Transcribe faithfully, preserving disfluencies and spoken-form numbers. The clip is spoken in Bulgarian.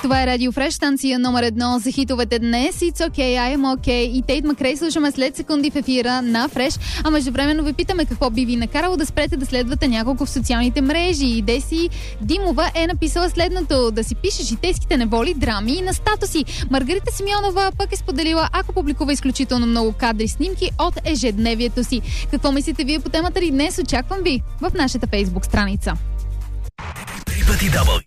Това е Радио Фреш, станция номер едно за хитовете днес. It's okay, I am okay. И Тейт Макрей слушаме след секунди в ефира на Фреш. А междувременно ви питаме какво би ви накарало да спрете да следвате няколко в социалните мрежи. И Деси Димова е написала следното: да си пише житейските неволи, драми на статуси. Маргарита Симеонова пък е споделила, ако публикува изключително много кадри, снимки от ежедневието си. Какво мислите вие по темата ли днес? Очаквам ви в нашата Фейсбук страница. Три пъти дабъл